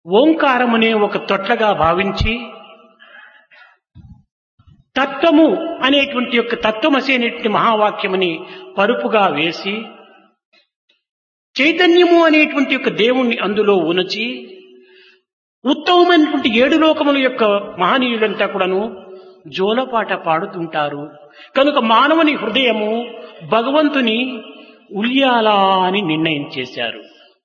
ఓంకారమనే ఒక తొట్లగా భావించి తత్వము అనేటువంటి యొక్క తత్వమసి అనేటువంటి మహావాక్యముని పరుపుగా వేసి చైతన్యము అనేటువంటి యొక్క దేవుణ్ణి అందులో ఉనచి ఉత్తమమైనటువంటి 7 లోకముల యొక్క మహనీయులంతా కూడాను జోలపాట పాడుతుంటారు. కనుక మానవుని హృదయము భగవంతుని ఉల్యాల అని నిర్ణయం చేశారు.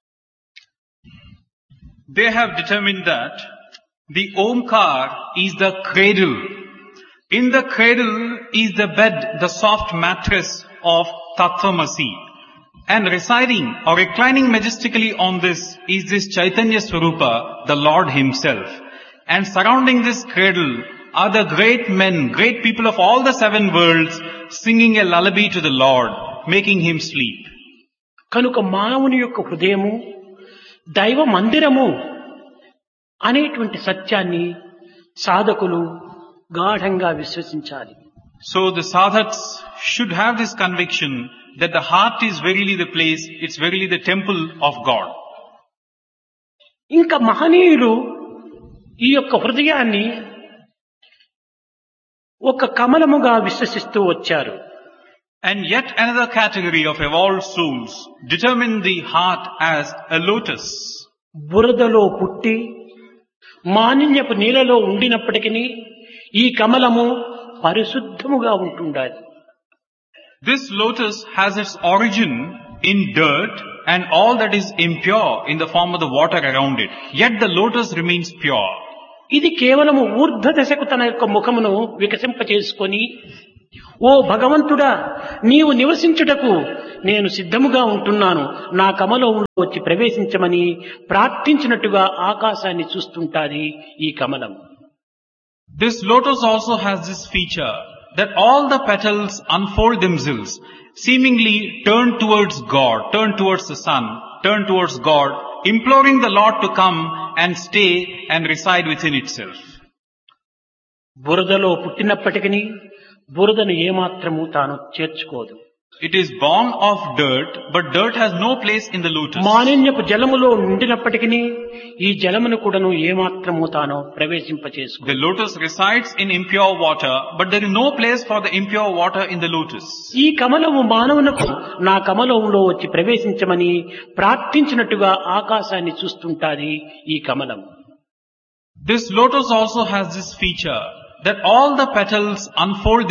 They have determined that the Omkar is the cradle. In the cradle is the bed, the soft mattress of Tattvamasi. And residing or reclining majestically on this is this Chaitanya Swarupa, the Lord Himself. And surrounding this cradle are the great men, great people of all the 7 worlds singing a lullaby to the Lord, making Him sleep. కనుక మానవుని యొక్క హృదయము దైవ మందిరము అనేటువంటి సత్యాన్ని సాధకులు గాఢంగా విశ్వసించాలి. So the sadhaks should have this conviction that the heart is verily the place, it's verily the temple of God. ఇంకా మహనీయులు ఈ యొక్క హృదయాన్ని ఒక కమలముగా విశ్వసిస్తూ వచ్చారు. And yet another category of evolved souls determine the heart as a lotus. బురదలో పుట్టి మాలిన్యపు నీళ్ళలో ఉండినప్పటికీ ఈ కమలము పరిశుద్ధముగా ఉంటుండాలి. This lotus has its origin in dirt and all that is impure in the form of the water around it. Yet the lotus remains pure. ఇది కేవలము ఊర్ధ్వ దశకు తన యొక్క ముఖమును వికసింపచేసుకొని, ఓ భగవంతుడా, నీవు నివసించుటకు నేను సిద్ధముగా ఉంటున్నాను, నా కమలంలో వచ్చి ప్రవేశించమని ప్రార్థించినట్టుగా ఆకాశాన్ని చూస్తుంటాది ఈ కమలం. This lotus also has this feature that all the petals unfold themselves, seemingly turn towards God, turn towards the sun, turn towards God, imploring the Lord to come and stay and reside within itself. బురదలో పుట్టినప్పటికీ బురదను ఏమాత్రము తాను చేర్చుకోదు. It is born of dirt, but dirt has no place in the lotus. మాలిన్యపు జలములో నిండినప్పటికీ ఈ జలమును కూడాను ఏమాత్రము తాను ప్రవేశింపచేసుకోదు. The lotus resides in impure water, but there is no place for the impure water in the lotus. ఈ కమలము మానవునకు నా కమలంలో వచ్చి ప్రవేశించమని ప్రార్థించినట్టుగా ఆకాశాన్ని చూస్తుంటాది ఈ కమలం. This lotus also has this feature that all the petals unfold